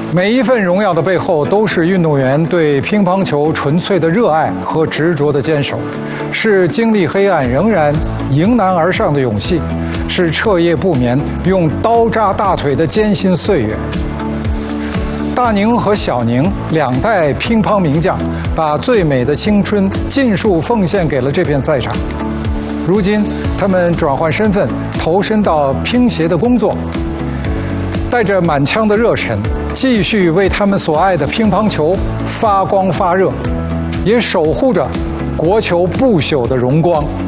每一份荣耀的背后，都是运动员对乒乓球纯粹的热爱和执着的坚守，是经历黑暗仍然迎难而上的勇气，是彻夜不眠用刀扎大腿的艰辛岁月。大宁和小宁两代乒乓名将，把最美的青春尽数奉献给了这片赛场。如今，他们转换身份，投身到乒协的工作，带着满腔的热忱，继续为他们所爱的乒乓球发光发热，也守护着国球不朽的荣光。